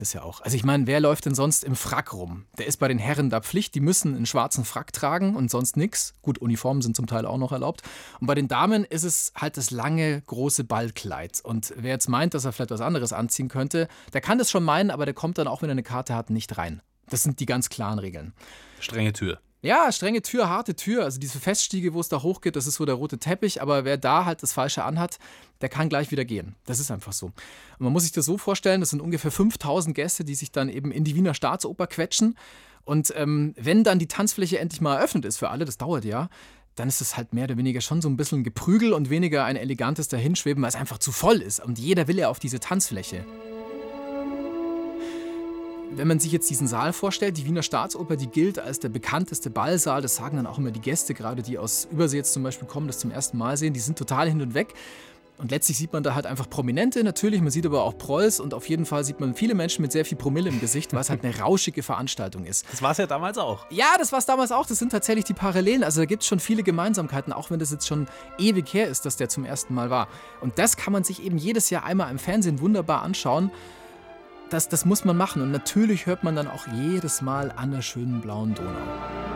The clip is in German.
Ist ja auch. Also ich meine, wer läuft denn sonst im Frack rum? Der ist bei den Herren da Pflicht, die müssen einen schwarzen Frack tragen und sonst nix. Gut, Uniformen sind zum Teil auch noch erlaubt. Und bei den Damen ist es halt das lange, große Ballkleid. Und wer jetzt meint, dass er vielleicht was anderes anziehen könnte, der kann das schon meinen, aber der kommt dann auch, wenn er eine Karte hat, nicht rein. Das sind die ganz klaren Regeln. Strenge Tür. Ja, strenge Tür, harte Tür. Also diese Feststiege, wo es da hochgeht, das ist so der rote Teppich. Aber wer da halt das Falsche anhat, der kann gleich wieder gehen. Das ist einfach so. Und man muss sich das so vorstellen, das sind ungefähr 5000 Gäste, die sich dann eben in die Wiener Staatsoper quetschen. Und wenn dann die Tanzfläche endlich mal eröffnet ist für alle, das dauert ja, dann ist es halt mehr oder weniger schon so ein bisschen Geprügel und weniger ein elegantes Dahinschweben, weil es einfach zu voll ist. Und jeder will ja auf diese Tanzfläche. Wenn man sich jetzt diesen Saal vorstellt, die Wiener Staatsoper, die gilt als der bekannteste Ballsaal. Das sagen dann auch immer die Gäste, gerade die aus Übersee jetzt zum Beispiel kommen, das zum ersten Mal sehen. Die sind total hin und weg. Und letztlich sieht man da halt einfach Prominente natürlich, man sieht aber auch Prolls und auf jeden Fall sieht man viele Menschen mit sehr viel Promille im Gesicht, weil es halt eine rauschige Veranstaltung ist. Das war es ja damals auch. Ja, das war es damals auch. Das sind tatsächlich die Parallelen. Also da gibt es schon viele Gemeinsamkeiten, auch wenn das jetzt schon ewig her ist, dass der zum ersten Mal war. Und das kann man sich eben jedes Jahr einmal im Fernsehen wunderbar anschauen. Das muss man machen und natürlich hört man dann auch jedes Mal an der schönen blauen Donau.